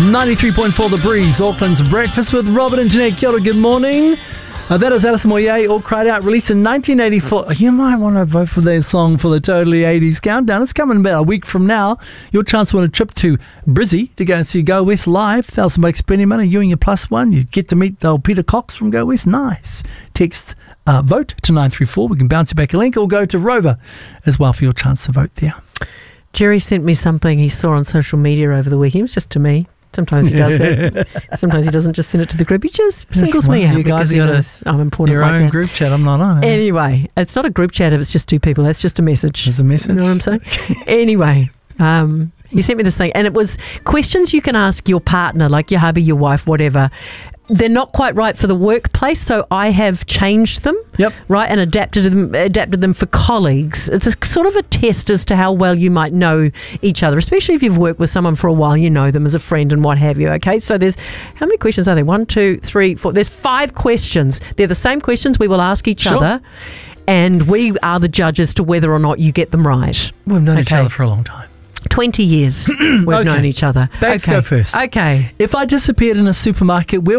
93.4 The Breeze, Auckland's Breakfast with Robert and Jeanette. Kia ora, good morning. That is Alison Moyet, All Cried Out, released in 1984. You might want to vote for their song for the Totally 80s Countdown. It's coming about a week from now. Your chance to win a trip to Brizzy to go and see Go West live. $1,000 spending money, you and your plus one. You get to meet the old Peter Cox from Go West. Nice. Text vote to 934. We can bounce you back a link or go to Rover as well for your chance to vote there. Jerry sent me something he saw on social media over the weekend. It was just to me. Sometimes he does that. Sometimes he doesn't just send it to the group. He just singles me out. You guys got I'm important. Your own group chat. I'm not on it. Anyway, it's not a group chat if it's just two people. That's just a message. It's a message. You know what I'm saying? Anyway, he sent me this thing, and it was questions you can ask your partner, like your hubby, your wife, whatever. They're not quite right for the workplace, so I have changed them, right, and adapted them for colleagues. It's a sort of a test as to how well you might know each other, especially if you've worked with someone for a while, you know them as a friend and what have you, okay? So there's, how many questions are there? 1, 2, 3, 4. There's 5 questions. They're the same questions we will ask each other, and we are the judges to whether or not you get them right. We've known each other for a long time. 20 years we've known each other. Bags go first. Okay. If I disappeared in a supermarket, where